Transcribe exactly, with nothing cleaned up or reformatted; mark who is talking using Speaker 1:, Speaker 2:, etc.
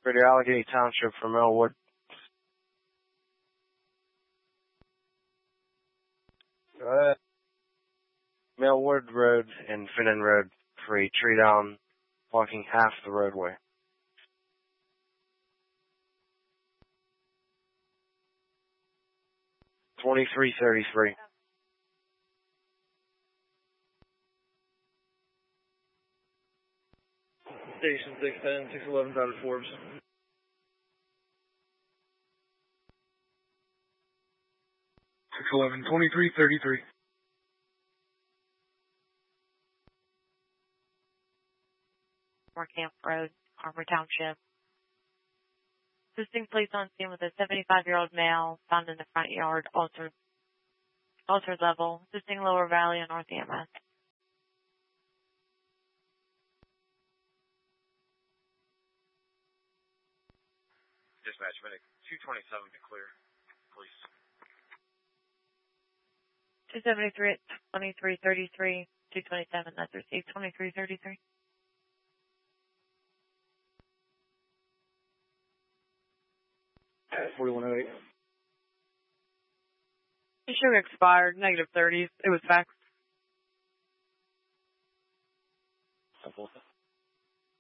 Speaker 1: For the Allegheny Township from Elwood. Uh, Millwood Road and Finnan Road for a tree down, blocking half the roadway. twenty-three thirty-three.
Speaker 2: Station six ten, six eleven out of Forbes.
Speaker 3: six eleven, twenty-three thirty-three.
Speaker 4: Moore Camp Road, Harbor Township. Assisting police on scene with a seventy-five-year-old male found in the front yard, altered, altered level. Assisting Lower Valley and North E M S.
Speaker 5: Dispatch, medic two twenty-seven to clear, please.
Speaker 4: two seventy-three at twenty-three thirty-three, two twenty-seven, that's received twenty-three thirty-three.
Speaker 2: forty-one oh eight.
Speaker 6: Issue expired, negative thirties. It was faxed.
Speaker 2: Simple.